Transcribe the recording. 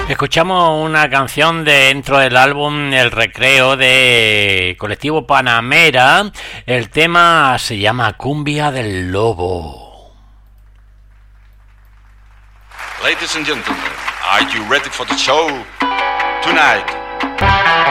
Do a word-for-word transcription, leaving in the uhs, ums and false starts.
Escuchamos una canción dentro del álbum El Recreo de Colectivo Panamera. El tema se llama Cumbia del Lobo. Ladies and gentlemen, are you ready for the show tonight?